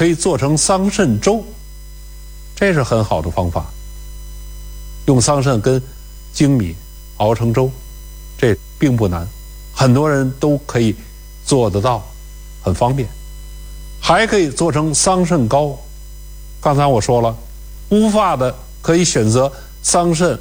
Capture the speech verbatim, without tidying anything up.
可以做成桑葚粥，这是很好的方法。用桑葚跟粳米熬成粥，这并不难，很多人都可以做得到，很方便。还可以做成桑葚糕，刚才我说了，乌发的可以选择桑葚